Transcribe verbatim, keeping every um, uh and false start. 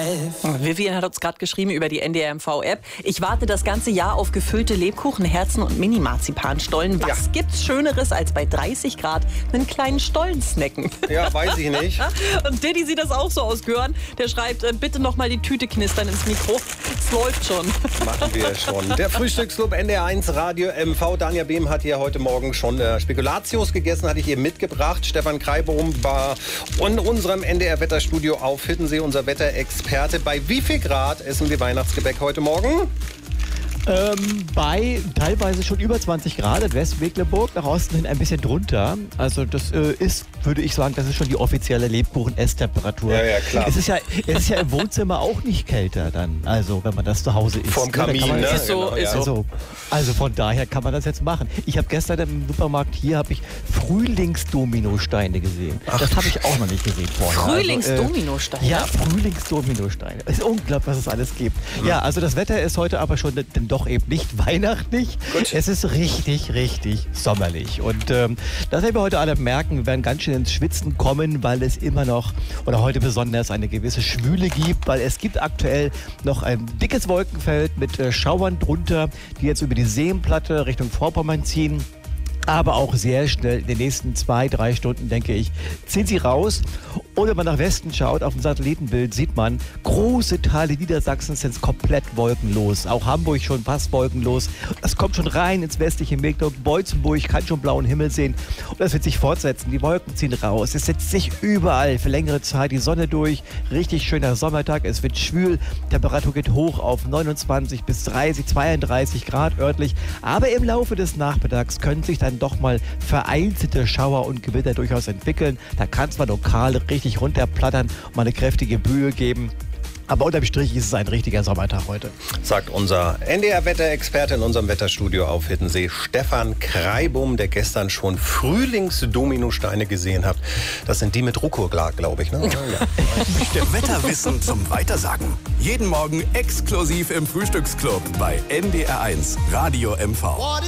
Vivian hat uns gerade geschrieben über die N D R M V-App. Ich warte das ganze Jahr auf gefüllte Lebkuchen, Herzen und Mini-Marzipanstollen. Was Ja. gibt's Schöneres, als bei dreißig Grad einen kleinen Stollen snacken? Ja, weiß ich nicht. Und Diddy sieht das auch so aus, Gören. Der schreibt, äh, bitte noch mal die Tüte knistern ins Mikro. Es läuft schon. Machen wir schon. Der Frühstücksclub N D R eins Radio M V. Danja Behm hat hier heute Morgen schon äh, Spekulatius gegessen, hatte ich ihr mitgebracht. Stefan Kreibohm war in unserem N D R-Wetterstudio auf Hiddensee, unser Wetterexperte. Bei wie viel Grad essen wir Weihnachtsgebäck heute Morgen? Ähm, bei teilweise schon über zwanzig Grad in Westmecklenburg, nach Osten hin ein bisschen drunter. Also das äh, ist, würde ich sagen, das ist schon die offizielle Lebkuchen-Esstemperatur. Ja, ja, klar. Es ist ja, es ist ja im Wohnzimmer auch nicht kälter dann, also wenn man das zu Hause isst. Vorm Ne, dann Kamin, kann man ne? das- Ist so, Genau, ist ja. so. Also, also von daher kann man das jetzt machen. Ich habe gestern im Supermarkt hier habe ich Frühlingsdominosteine gesehen. Das habe ich auch noch nicht gesehen vorher. Frühlingsdominosteine? Also, äh, ja, Frühlingsdominosteine. Es ist unglaublich, was es alles gibt. Ja, also das Wetter ist heute aber schon dann doch eben nicht weihnachtlich. Gut. Es ist richtig, richtig sommerlich. Und ähm, das werden wir heute alle merken. Wir werden ganz schön ins Schwitzen kommen, weil es immer noch, oder heute besonders, eine gewisse Schwüle gibt, weil es gibt aktuell noch ein dickes Wolkenfeld mit äh, Schauern drunter, die jetzt über die Seenplatte Richtung Vorpommern ziehen. Aber auch sehr schnell in den nächsten zwei, drei Stunden, denke ich, ziehen sie raus. Und wenn man nach Westen schaut, auf dem Satellitenbild sieht man, große Teile Niedersachsens sind komplett wolkenlos. Auch Hamburg schon fast wolkenlos. Das kommt schon rein ins westliche Mecklenburg. Beutzenburg kann schon blauen Himmel sehen. Und das wird sich fortsetzen. Die Wolken ziehen raus. Es setzt sich überall für längere Zeit die Sonne durch. Richtig schöner Sommertag. Es wird schwül. Temperatur geht hoch auf neunundzwanzig bis dreißig, zweiunddreißig Grad örtlich. Aber im Laufe des Nachmittags können sich dann doch mal vereinzelte Schauer und Gewitter durchaus entwickeln. Da kann es mal lokal richtig runterplattern und mal eine kräftige Böe geben. Aber unterm Strich ist es ein richtiger Sommertag heute. Sagt unser N D R-Wetterexperte in unserem Wetterstudio auf Hiddensee, Stefan Kreibohm, der gestern schon Frühlingsdominosteine gesehen hat. Das sind die mit Rucola, glaube ich, ne? Ja. Wetterwissen zum Weitersagen. Jeden Morgen exklusiv im Frühstücksclub bei N D R eins Radio M V.